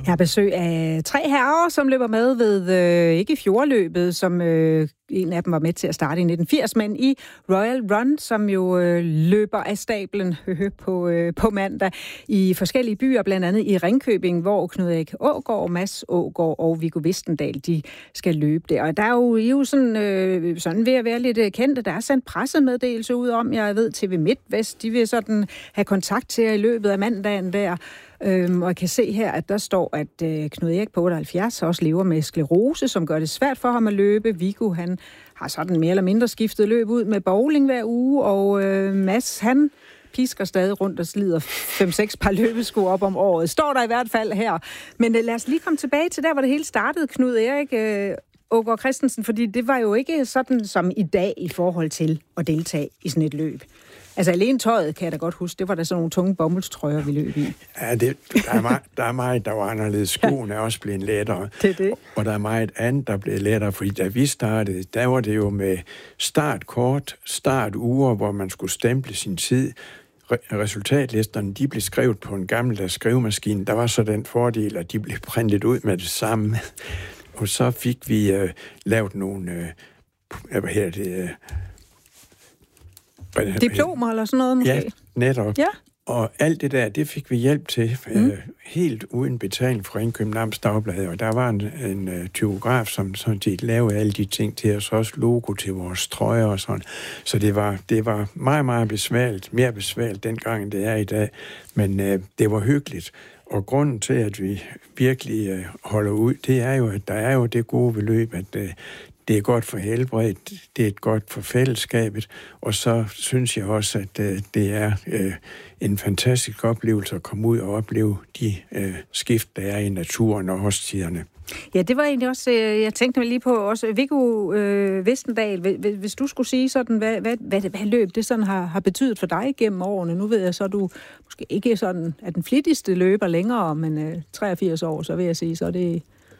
Jeg har besøg af 3 herrer, som løber med ved, ikke fjordløbet, som en af dem var med til at starte i 1980, men i Royal Run, som jo løber af stablen på mandag i forskellige byer, blandt andet i Ringkøbing, hvor Knud Erik Aagaard, Mads Aagaard og Viggo Vistendal, de skal løbe der. Og der er jo sådan ved at være lidt kendte. Der er sendt pressemeddelelse ud om, jeg ved, TV MidtVest, de vil sådan have kontakt til i løbet af mandagen der. Og jeg kan se her, at der står, at Knud Erik på 78 også lever med sklerose, som gør det svært for ham at løbe. Viggo, han har sådan mere eller mindre skiftet løb ud med bowling hver uge, og Mads, han pisker stadig rundt og slider 5-6 par løbesko op om året. Står der i hvert fald her. Men lad os lige komme tilbage til der, hvor det hele startede, Knud Erik Aagaard Christensen, fordi det var jo ikke sådan som i dag i forhold til at deltage i sådan et løb. Altså alene tøjet, kan jeg da godt huske, det var der sådan nogle tunge bomuldstrøjer, vi løb i. Ja, der er meget, der var anderledes. Skoene er også blevet lettere. Det. Og der er meget andet, der blev lettere, fordi da vi startede, der var det jo med startkort, startuger, hvor man skulle stemple sin tid. Resultatlisterne, de blev skrevet på en gammeldags skrivemaskine. Der var så den fordel, at de blev printet ud med det samme. Og så fik vi lavet nogle, diplomer eller sådan noget måske? Ja, netop. Ja. Og alt det der, det fik vi hjælp til, helt uden betaling fra Ringkøbing Amts Dagblad. Og der var en typograf, som sådan set lavede alle de ting til os, også logo til vores trøjer og sådan. Så det var meget, meget besværligt, mere besværligt dengang, end det er i dag. Men det var hyggeligt. Og grunden til, at vi virkelig holder ud, det er jo, at der er jo det gode ved løb, at det er godt for helbredet, det er godt for fællesskabet, og så synes jeg også, at det er en fantastisk oplevelse at komme ud og opleve de skift, der er i naturen og årstiderne. Ja, det var egentlig også, jeg tænkte mig lige på også, Viggo Vistendal, hvis du skulle sige sådan, hvad løb det sådan har betydet for dig gennem årene. Nu ved jeg så, du måske ikke sådan er den flittigste løber længere, men 83 år, så vil jeg sige, så er det...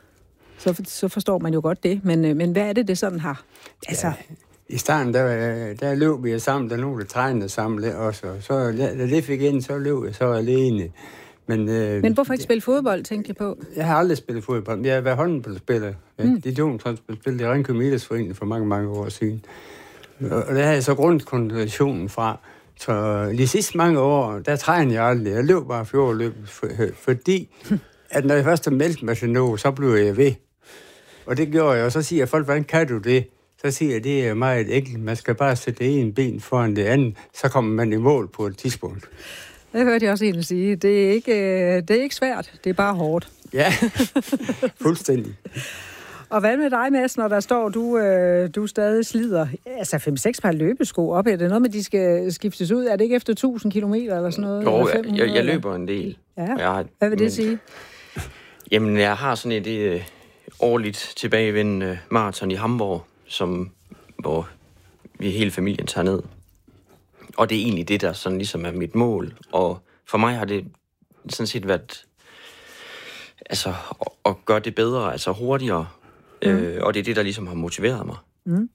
Så forstår man jo godt det, men hvad er det sådan har? Altså... Ja, i starten, der løb vi sammen, der nogle, der trænede sammen også. Så da det fik ind, så løb jeg så alene. Men hvorfor ikke spille fodbold, tænkte jeg på? Jeg har aldrig spillet fodbold. Jeg har været håndboldspiller. De spillede i Ringkøbing Idrætsforening for mange, mange år siden. Og der har jeg så grundkonditionen fra. Så de sidste mange år, der trænede jeg aldrig. Jeg løb bare fjordløb, fordi at når jeg først har meldt mig til noget, så blev jeg ved. Og det gjorde jeg, og så siger folk, hvordan kan du det? Så siger jeg, det er meget enkelt. Man skal bare sætte det ene ben foran det andet, så kommer man i mål på et tidspunkt. Det hørte jeg også en sige. Det er ikke svært, det er bare hårdt. Ja, fuldstændig. Og hvad med dig, Mads, når der står, du stadig slider, altså 5-6 par løbesko op? Er det noget med, de skal skiftes ud? Er det ikke efter 1000 kilometer eller sådan noget? Jo, jeg løber en del. Ja. Hvad vil det sige? Jamen, jeg har sådan et årligt tilbagevendende maraton i Hamburg, hvor vi hele familien tager ned. Og det er egentlig det, der sådan ligesom er mit mål. Og for mig har det sådan set været altså at gøre det bedre, altså hurtigere. Og det er det, der ligesom har motiveret mig.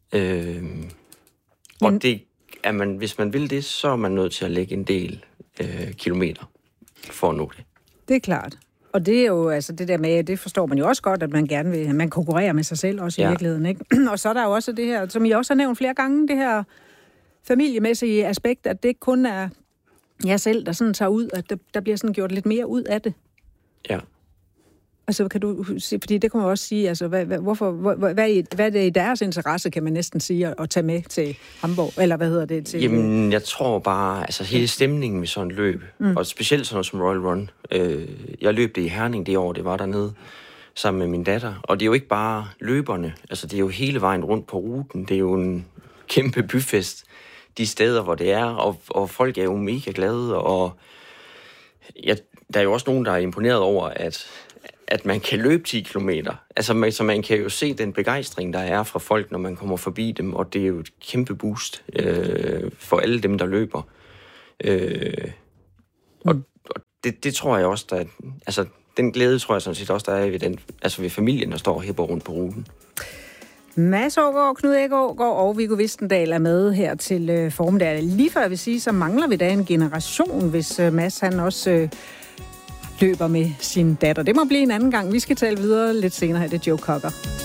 Og det er man, hvis man vil det, så er man nødt til at lægge en del kilometer for at nå det. Det er klart. Og det er jo, altså det der med, det forstår man jo også godt, at man gerne vil, man konkurrerer med sig selv også i virkeligheden, ikke? Og så er der jo også det her, som I også har nævnt flere gange, det her familiemæssige aspekt, at det ikke kun er jer selv, der sådan tager ud, at der bliver sådan gjort lidt mere ud af det. Ja. Altså kan du sige, fordi det kan man også sige, altså hvad er det i deres interesse, kan man næsten sige, at tage med til Hamburg, eller hvad hedder det? Til... Jamen, jeg tror bare, altså hele stemningen med sådan et løb, og specielt sådan noget som Royal Run. Jeg løb det i Herning det år, det var dernede, sammen med min datter. Og det er jo ikke bare løberne, altså det er jo hele vejen rundt på ruten. Det er jo en kæmpe byfest, de steder, hvor det er, og folk er jo mega glade, og der er jo også nogen, der er imponeret over, at man kan løbe 10 kilometer. Altså, så man kan jo se den begejstring, der er fra folk, når man kommer forbi dem, og det er jo et kæmpe boost for alle dem, der løber. Og det tror jeg også, der altså, den glæde tror jeg sådan set også, der er ved familien, der står og hæpper rundt på ruten. Mads Aagaard, Knud Erik Aagaard og Viggo Vistendal er med her til formiddag. Lige før jeg vil sige, så mangler vi da en generation, hvis Mads han også løber med sin datter. Det må blive en anden gang. Vi skal tale videre lidt senere her. Det er Joe Cocker.